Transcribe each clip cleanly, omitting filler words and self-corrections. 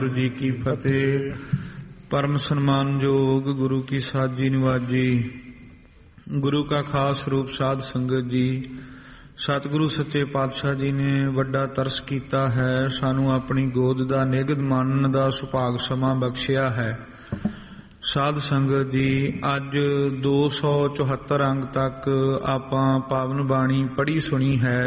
गुरु जी की फतेह। परम सन्मानयोग गुरु की साजी निवाजी। गुरु का खास रूप साध संगत जी। सतगुरु सच्चे पातशाह जी ने वड्डा तरस कीता है, सानू अपनी गोद दा निगद मानन दा सुभाग समा बख्शिया है। साध संगत जी, अज 274 अंग तक आपां पावन बाणी पढ़ी सुनी है।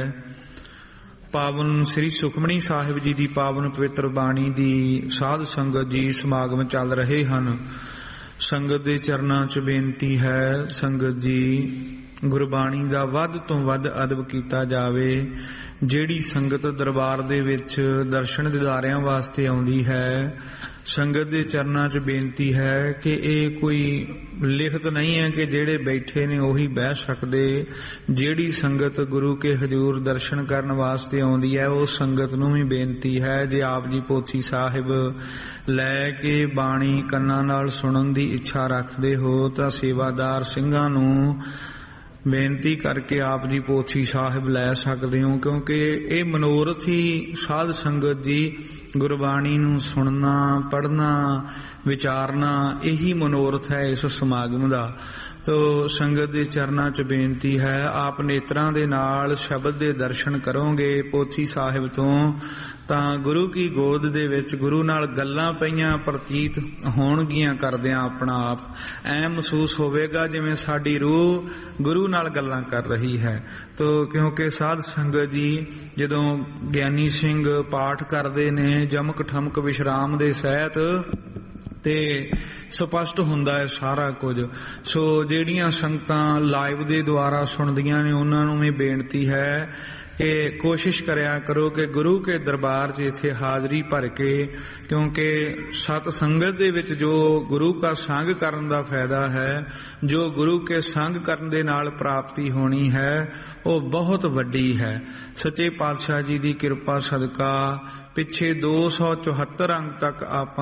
पावन श्री सुखमणी साहिब जी की पावन पवित्र बाणी दी साध संगत जी समागम चल रहे हैं। संगत के चरणों च बेनती है, संगत जी गुरबाणी का वध तो वध अदब किया जावे। जिहड़ी संगत दरबार दे विच दर्शन दिदारियां वास्ते आउंदी है, संगत के चरणों च बेनती है कि ये कोई लिखत नहीं है कि जेड़े बैठे ने उही बह सकते। जेड़ी संगत गुरु के हजूर दर्शन करन वास्ते आउंदी है, उस संगत नूं भी बेनती है, जे आप जी पोथी साहिब लैके बाणी कन्नां नाल सुणन दी इच्छा रखते हो तां सेवादार सिंघां नूं बेनती करके आप जी पोथी साहिब लै सकते हो, क्योंकि ये मनोरथ ही साध संगत जी गुरबाणी नूं सुनना, पढ़ना, विचारना, यही मनोरथ है इस समागम का। तो संगत के चरणों च बेनती है, आप नेत्रां दे नाल शब्द दे दर्शन करोगे पोथी साहिब तो तां गुरु की गोद दे विच गुरु नाल गल्लां पईयां प्रतीत होणगियां करदियां अपना आप ऐ महसूस होवेगा जिवें साडी रूह गुरु नाल गल्लां कर रही है। तो क्योंकि साध संगत जी जदों ज्ञानी सिंह पाठ करदे ने जमक ठमक विश्राम दे सहित ते स्पष्ट हुंदा है सारा कुछ। सो जेड़ियां संगतां लाइव दे द्वारा सुनदियां ने उन्हां नूं भी बेनती है कि कोशिश करया करो कि गुरु के दरबार च इत्थे हाजरी भर के, क्योंकि सत संगत दे विच जो गुरु का संग करन दा फायदा है, जो गुरु के संग करन दे नाल प्राप्ति होनी है, वो बहुत वड्डी है। सच्चे पातशाह जी दी कृपा सदका पिछे 274 अंग तक आप